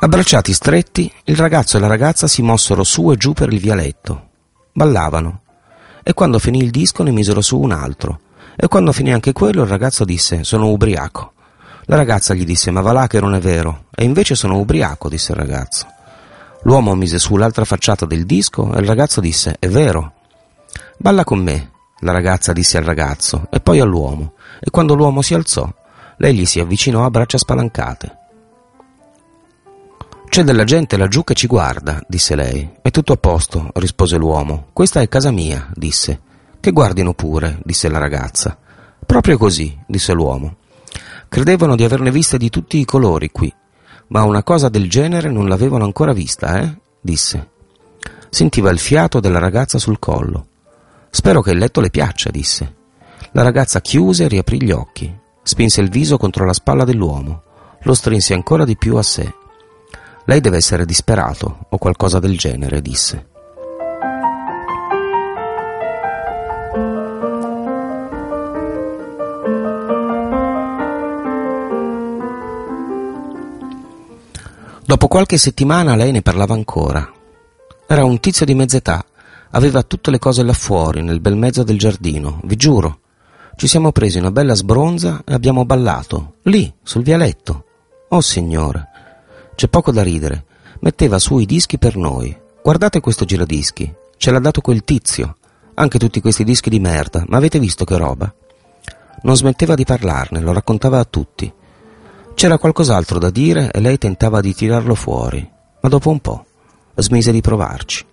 Abbracciati stretti, il ragazzo e la ragazza si mossero su e giù per il vialetto. Ballavano. E quando finì il disco ne misero su un altro. E quando finì anche quello il ragazzo disse: «Sono ubriaco». La ragazza gli disse: «Ma va là che non è vero». «E invece sono ubriaco», disse il ragazzo. L'uomo mise su l'altra facciata del disco e il ragazzo disse: «È vero». «Balla con me», la ragazza disse al ragazzo e poi all'uomo. E quando l'uomo si alzò, lei gli si avvicinò a braccia spalancate. «C'è della gente laggiù che ci guarda», disse lei. «È tutto a posto», rispose l'uomo. «Questa è casa mia», disse. «Che guardino pure», disse la ragazza. «Proprio così», disse l'uomo. Credevano di averne viste di tutti i colori qui, ma una cosa del genere non l'avevano ancora vista, disse. Sentiva il fiato della ragazza sul collo. «Spero che il letto le piaccia», disse. La ragazza chiuse e riaprì gli occhi. Spinse il viso contro la spalla dell'uomo. Lo strinse ancora di più a sé. «Lei deve essere disperato o qualcosa del genere», disse. Dopo qualche settimana lei ne parlava ancora. Era un tizio di mezz'età, aveva tutte le cose là fuori, nel bel mezzo del giardino, vi giuro. Ci siamo presi una bella sbronza e abbiamo ballato, lì, sul vialetto. Oh signore, c'è poco da ridere. Metteva su i dischi per noi. Guardate questo giradischi, ce l'ha dato quel tizio. Anche tutti questi dischi di merda, ma avete visto che roba? Non smetteva di parlarne, lo raccontava a tutti. C'era qualcos'altro da dire e lei tentava di tirarlo fuori, ma dopo un po' smise di provarci.